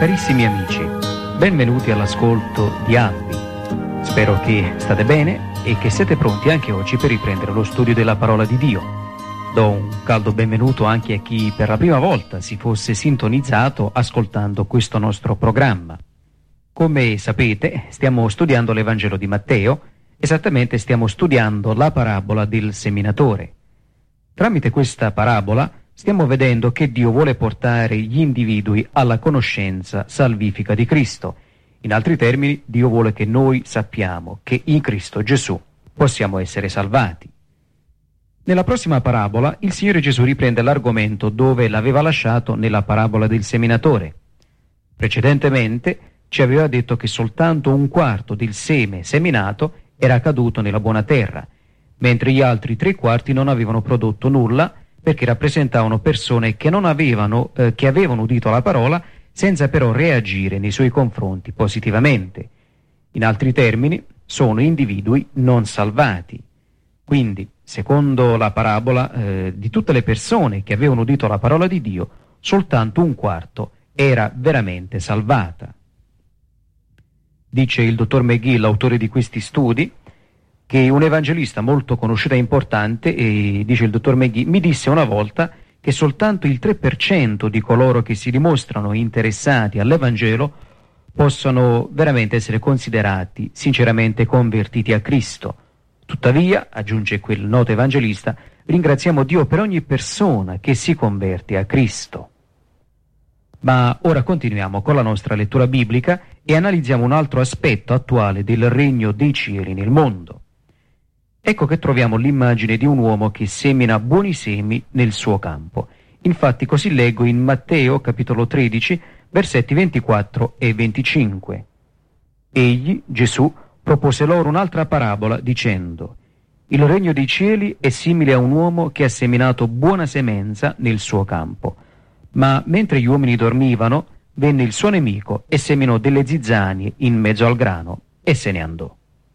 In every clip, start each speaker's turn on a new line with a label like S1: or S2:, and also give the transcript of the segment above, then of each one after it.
S1: Carissimi amici, benvenuti all'ascolto di Albi. Spero che state bene e che siete pronti anche oggi per riprendere lo studio della parola di Dio. Do un caldo benvenuto anche a chi per la prima volta si fosse sintonizzato ascoltando questo nostro programma. Come sapete, stiamo studiando l'Evangelo di Matteo, esattamente stiamo studiando la parabola del seminatore. Tramite questa parabola stiamo vedendo che Dio vuole portare gli individui alla conoscenza salvifica di Cristo. In altri termini, Dio vuole che noi sappiamo che in Cristo Gesù possiamo essere salvati. Nella prossima parabola, il Signore Gesù riprende l'argomento dove l'aveva lasciato nella parabola del seminatore. Precedentemente ci aveva detto che soltanto un quarto del seme seminato era caduto nella buona terra, mentre gli altri 3/4 non avevano prodotto nulla, perché rappresentavano persone che avevano udito la parola senza però reagire nei suoi confronti positivamente. In altri termini, sono individui non salvati. Quindi, secondo la parabola, di tutte le persone che avevano udito la parola di Dio, soltanto un quarto era veramente salvata. Dice il dottor McGee, l'autore di questi studi, che un evangelista molto conosciuto e importante, e dice il dottor McGee, mi disse una volta che soltanto il 3% di coloro che si dimostrano interessati all'Evangelo possono veramente essere considerati sinceramente convertiti a Cristo. Tuttavia, aggiunge quel noto evangelista, ringraziamo Dio per ogni persona che si converte a Cristo. Ma ora continuiamo con la nostra lettura biblica e analizziamo un altro aspetto attuale del regno dei cieli nel mondo. Ecco che troviamo l'immagine di un uomo che semina buoni semi nel suo campo. Infatti così leggo in Matteo capitolo 13, versetti 24 e 25. Egli, Gesù, propose loro un'altra parabola dicendo: il regno dei cieli è simile a un uomo che ha seminato buona semenza nel suo campo. Ma mentre gli uomini dormivano, venne il suo nemico e seminò delle zizzanie in mezzo al grano e se ne andò.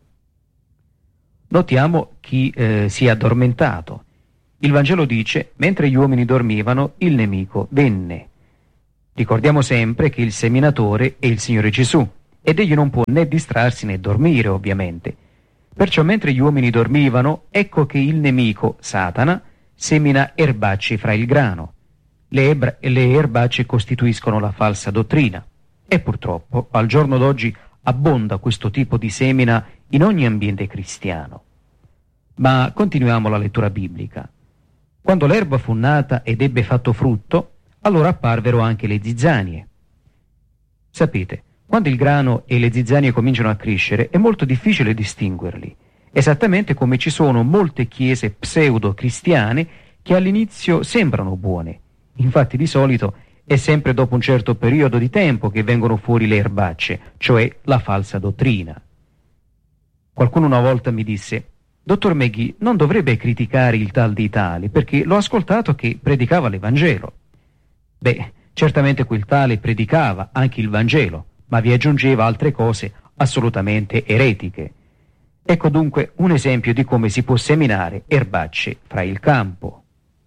S1: Notiamo chi si è addormentato. Il Vangelo dice: mentre gli uomini dormivano, il nemico venne. Ricordiamo sempre che il seminatore è il Signore Gesù, ed egli non può né distrarsi né dormire, ovviamente. Perciò mentre gli uomini dormivano, ecco che il nemico, Satana, semina erbacce fra il grano. Le erbacce costituiscono la falsa dottrina. E purtroppo, al giorno d'oggi, abbonda questo tipo di semina in ogni ambiente cristiano. Ma continuiamo la lettura biblica. Quando l'erba fu nata ed ebbe fatto frutto, allora apparvero anche le zizzanie. Sapete, quando il grano e le zizzanie cominciano a crescere è molto difficile distinguerli, esattamente come ci sono molte chiese pseudo-cristiane che all'inizio sembrano buone. Infatti di solito è sempre dopo un certo periodo di tempo che vengono fuori le erbacce, cioè la falsa dottrina. Qualcuno una volta mi disse: dottor McGee, non dovrebbe criticare il tal di tale, perché l'ho ascoltato che predicava l'Evangelo. Beh, certamente quel tale predicava anche il Vangelo, ma vi aggiungeva altre cose assolutamente eretiche. Ecco dunque un esempio di come si può seminare erbacce fra il campo.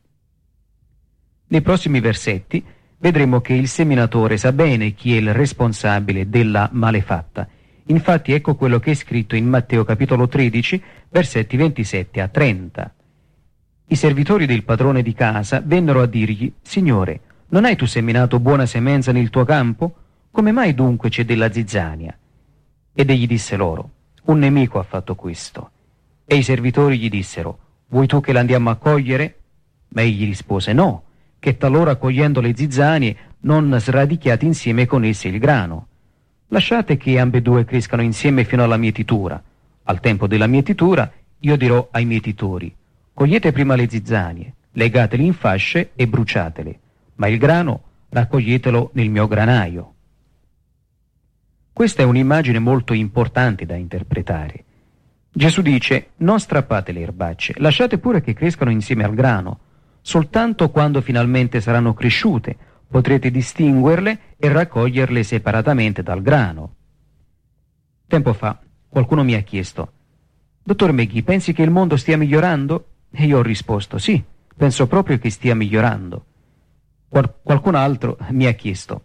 S1: Nei prossimi versetti vedremo che il seminatore sa bene chi è il responsabile della malefatta. Infatti ecco quello che è scritto in Matteo capitolo 13, versetti 27 a 30. I servitori del padrone di casa vennero a dirgli: Signore, non hai tu seminato buona semenza nel tuo campo? Come mai dunque c'è della zizzania? Ed egli disse loro: un nemico ha fatto questo. E i servitori gli dissero: vuoi tu che l'andiamo a cogliere? Ma egli rispose: no, che talora cogliendo le zizzanie non sradichiate insieme con esse il grano. Lasciate che ambedue crescano insieme fino alla mietitura. Al tempo della mietitura io dirò ai mietitori: cogliete prima le zizzanie, legatele in fasce e bruciatele, ma il grano raccoglietelo nel mio granaio. Questa è un'immagine molto importante da interpretare. Gesù dice: non strappate le erbacce, lasciate pure che crescano insieme al grano. Soltanto quando finalmente saranno cresciute potrete distinguerle e raccoglierle separatamente dal grano. Tempo fa qualcuno mi ha chiesto: dottor McGee, pensi che il mondo stia migliorando? E io ho risposto: sì, penso proprio che stia migliorando. Qualcun altro mi ha chiesto: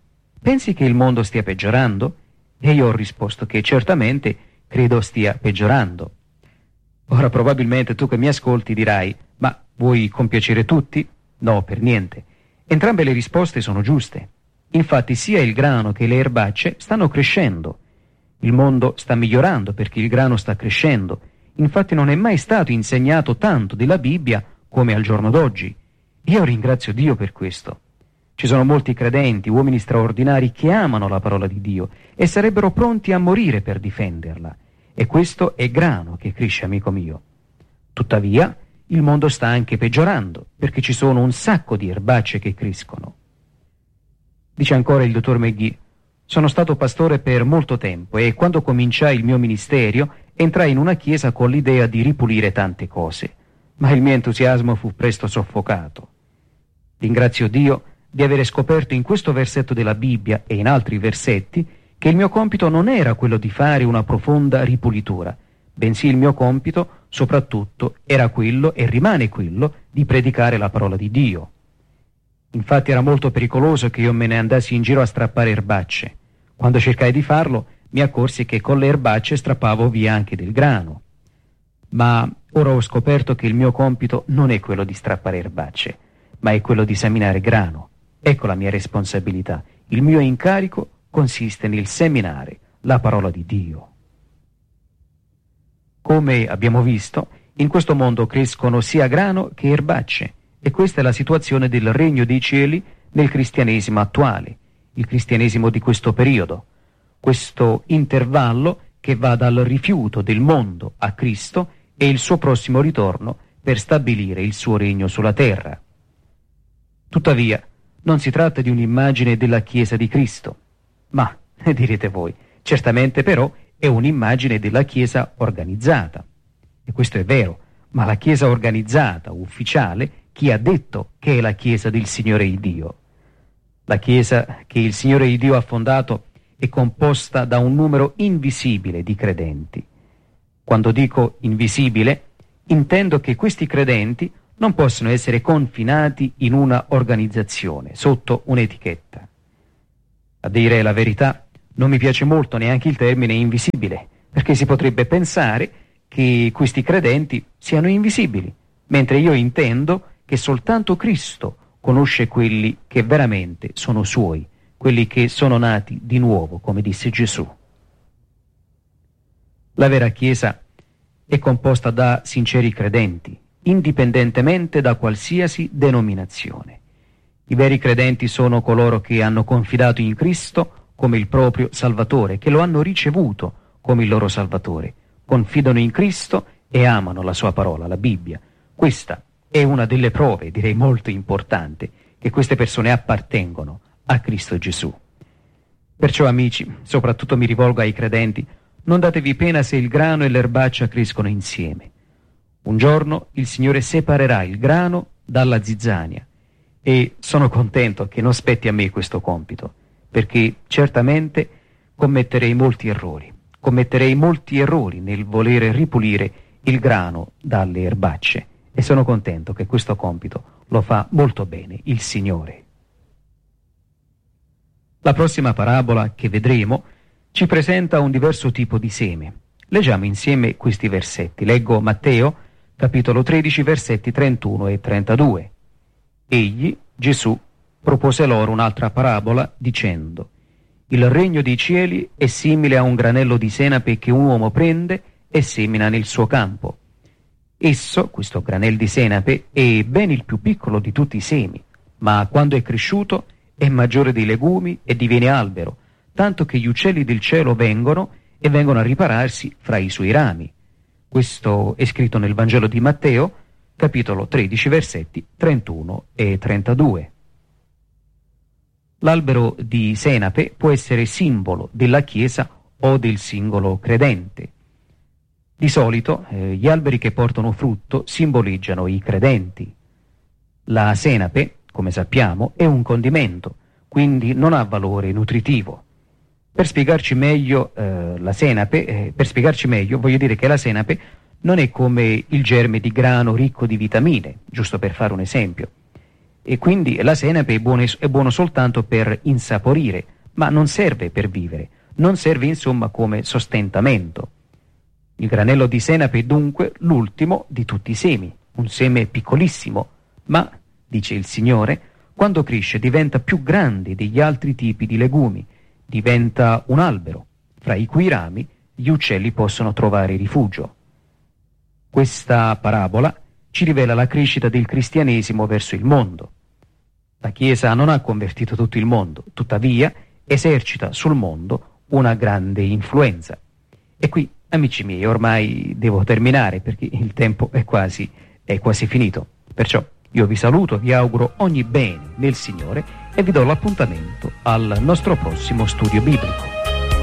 S1: pensi che il mondo stia peggiorando? E io ho risposto che certamente credo stia peggiorando. Ora probabilmente tu che mi ascolti dirai: ma vuoi compiacere tutti? No, per niente. Entrambe le risposte sono giuste. Infatti sia il grano che le erbacce stanno crescendo. Il mondo sta migliorando perché il grano sta crescendo. Infatti non è mai stato insegnato tanto della Bibbia come al giorno d'oggi. Io ringrazio Dio per questo. Ci sono molti credenti, uomini straordinari che amano la parola di Dio e sarebbero pronti a morire per difenderla. E questo è grano che cresce, amico mio. Tuttavia, il mondo sta anche peggiorando, perché ci sono un sacco di erbacce che crescono. Dice ancora il dottor McGee: sono stato pastore per molto tempo e quando cominciai il mio ministero entrai in una chiesa con l'idea di ripulire tante cose, ma il mio entusiasmo fu presto soffocato. Ringrazio Dio di avere scoperto in questo versetto della Bibbia e in altri versetti che il mio compito non era quello di fare una profonda ripulitura, bensì il mio compito soprattutto era quello e rimane quello di predicare la parola di Dio. Infatti era molto pericoloso che io me ne andassi in giro a strappare erbacce. Quando cercai di farlo mi accorsi che con le erbacce strappavo via anche del grano. Ma ora ho scoperto che il mio compito non è quello di strappare erbacce, ma è quello di seminare grano. Ecco la mia responsabilità. Il mio incarico consiste nel seminare la parola di Dio. Come abbiamo visto, in questo mondo crescono sia grano che erbacce, e questa è la situazione del regno dei cieli nel cristianesimo attuale, il cristianesimo di questo periodo, questo intervallo che va dal rifiuto del mondo a Cristo e il suo prossimo ritorno per stabilire il suo regno sulla terra. Tuttavia, non si tratta di un'immagine della Chiesa di Cristo, ma, direte voi, certamente però è un'immagine della Chiesa organizzata. E questo è vero, ma la Chiesa organizzata, ufficiale, chi ha detto che è la Chiesa del Signore Iddio? La Chiesa che il Signore Iddio ha fondato è composta da un numero invisibile di credenti. Quando dico invisibile, intendo che questi credenti non possono essere confinati in una organizzazione, sotto un'etichetta. A dire la verità, non mi piace molto neanche il termine invisibile, perché si potrebbe pensare che questi credenti siano invisibili, mentre io intendo che soltanto Cristo conosce quelli che veramente sono suoi, quelli che sono nati di nuovo, come disse Gesù. La vera Chiesa è composta da sinceri credenti, indipendentemente da qualsiasi denominazione. I veri credenti sono coloro che hanno confidato in Cristo come il proprio Salvatore, che lo hanno ricevuto come il loro Salvatore, confidano in Cristo e amano la sua parola, la Bibbia. Questa è una delle prove, direi molto importante, che queste persone appartengono a Cristo Gesù. Perciò, amici, soprattutto mi rivolgo ai credenti, non datevi pena se il grano e l'erbaccia crescono insieme. Un giorno il Signore separerà il grano dalla zizzania e sono contento che non spetti a me questo compito, perché certamente commetterei molti errori nel volere ripulire il grano dalle erbacce, e sono contento che questo compito lo fa molto bene il Signore. La prossima parabola che vedremo ci presenta un diverso tipo di seme. Leggiamo insieme questi versetti. Leggo Matteo, capitolo 13, versetti 31 e 32. Egli, Gesù, propose loro un'altra parabola, dicendo: il regno dei cieli è simile a un granello di senape che un uomo prende e semina nel suo campo. Esso, questo granello di senape, è ben il più piccolo di tutti i semi, ma quando è cresciuto è maggiore dei legumi e diviene albero, tanto che gli uccelli del cielo vengono a ripararsi fra i suoi rami. Questo è scritto nel Vangelo di Matteo, capitolo 13, versetti 31 e 32. L'albero di senape può essere simbolo della Chiesa o del singolo credente. Di solito gli alberi che portano frutto simboleggiano i credenti. La senape, come sappiamo, è un condimento, quindi non ha valore nutritivo. Per spiegarci meglio voglio dire che la senape non è come il germe di grano ricco di vitamine, giusto per fare un esempio. E quindi la senape è buono soltanto per insaporire, ma non serve per vivere, non serve insomma come sostentamento. Il granello di senape è dunque l'ultimo di tutti i semi, un seme piccolissimo, ma, dice il Signore, quando cresce diventa più grande degli altri tipi di legumi, diventa un albero, fra i cui rami gli uccelli possono trovare rifugio. Questa parabola ci rivela la crescita del cristianesimo verso il mondo. La Chiesa non ha convertito tutto il mondo, tuttavia esercita sul mondo una grande influenza. E qui, amici miei, ormai devo terminare perché il tempo è quasi finito. Perciò io vi saluto, vi auguro ogni bene nel Signore e vi do l'appuntamento al nostro prossimo studio biblico.